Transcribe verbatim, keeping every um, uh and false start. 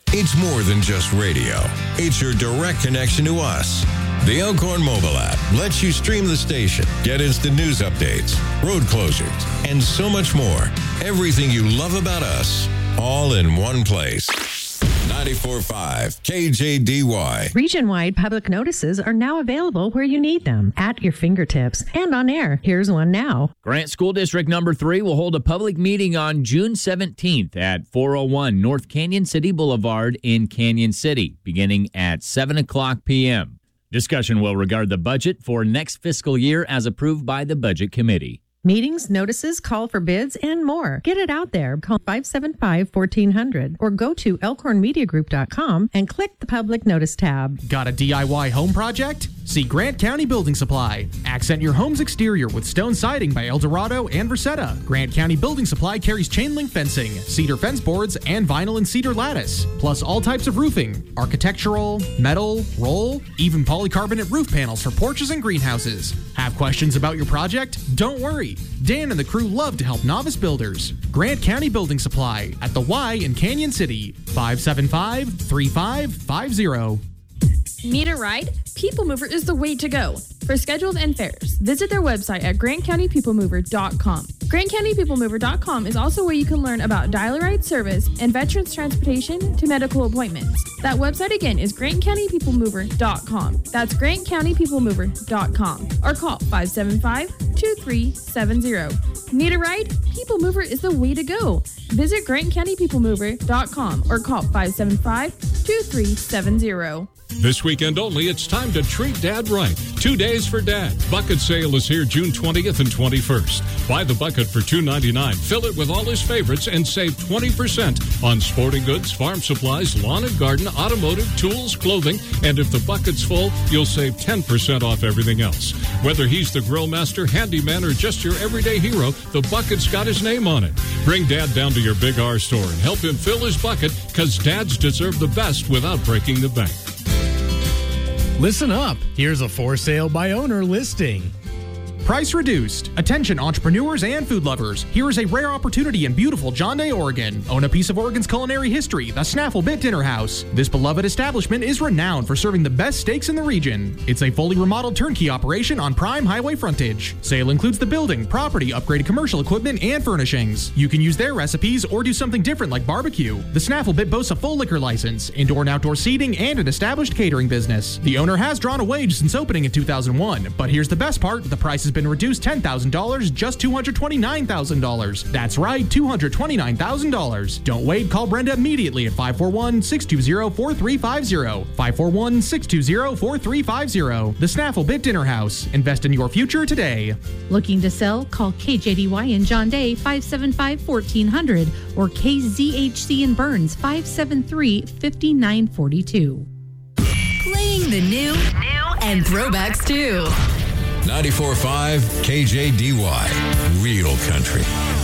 It's more than just radio. It's your direct connection to us. The Elkhorn mobile app lets you stream the station, get instant news updates, road closures, and so much more. Everything you love about us, all in one place. ninety-four point five K J D Y. Region-wide public notices are now available where you need them, at your fingertips, and on air. Here's one now. Grant School District Number three will hold a public meeting on June seventeenth at four oh one North Canyon City Boulevard in Canyon City, beginning at seven o'clock p.m. Discussion will regard the budget for next fiscal year as approved by the Budget Committee. Meetings, notices, call for bids, and more. Get it out there. Call five seven five, one four hundred or go to elkhorn media group dot com and click the Public Notice tab. Got a D I Y home project? See Grant County Building Supply. Accent your home's exterior with stone siding by Eldorado and Versetta. Grant County Building Supply carries chain link fencing, cedar fence boards, and vinyl and cedar lattice, plus all types of roofing, architectural, metal, roll, even polycarbonate roof panels for porches and greenhouses. Have questions about your project? Don't worry. Dan and the crew love to help novice builders. Grant County Building Supply at the Y in Canyon City. five seven five, three five five zero. Need a ride? People Mover is the way to go. For schedules and fares, visit their website at grant county people mover dot com. grant county people mover dot com is also where you can learn about dial-a-ride service and veterans transportation to medical appointments. That website again is grant county people mover dot com. That's grant county people mover dot com. Or call five seven five, two three seven zero. Need a ride? People Mover is the way to go. Visit grant county people mover dot com or call five seven five, two three seven zero. This weekend only, it's time to treat Dad right. Two days for Dad. Bucket sale is here June twentieth and twenty-first. Buy the bucket for two ninety-nine. Fill it with all his favorites and save twenty percent on sporting goods, farm supplies, lawn and garden, automotive, tools, clothing, and if the bucket's full, you'll save ten percent off everything else. Whether he's the grill master, handyman, or just your everyday hero, the bucket's got his name on it. Bring Dad down to your Big R store and help him fill his bucket, because dads deserve the best without breaking the bank. Listen up. Here's a for sale by owner listing. Price reduced. Attention entrepreneurs and food lovers. Here is a rare opportunity in beautiful John Day, Oregon. Own a piece of Oregon's culinary history, the Snaffle Bit Dinner House. This beloved establishment is renowned for serving the best steaks in the region. It's a fully remodeled turnkey operation on prime highway frontage. Sale includes the building, property, upgraded commercial equipment, and furnishings. You can use their recipes or do something different like barbecue. The Snaffle Bit boasts a full liquor license, indoor and outdoor seating, and an established catering business. The owner has drawn a wage since opening in two thousand one, but here's the best part, the price has been reduced ten thousand dollars, just two hundred twenty-nine thousand dollars. That's right, two hundred twenty-nine thousand dollars. Don't wait, call Brenda immediately at five four one, six two zero, four three five zero. five four one, six two zero, four three five zero. The Snaffle Bit Dinner House. Invest in your future today. Looking to sell? Call K J D Y in John Day, five seven five, one four hundred or K Z H C in Burns, five seven three, five nine four two. Playing the new, new and throwbacks too. ninety-four point five K J D Y. Real country.